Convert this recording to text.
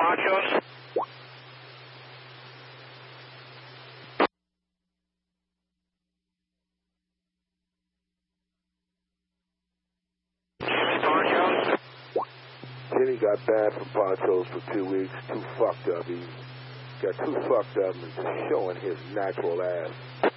Ponchos. Jimmy got bad from Ponchos for 2 weeks. Too fucked up. He got too fucked up and just showing his natural ass.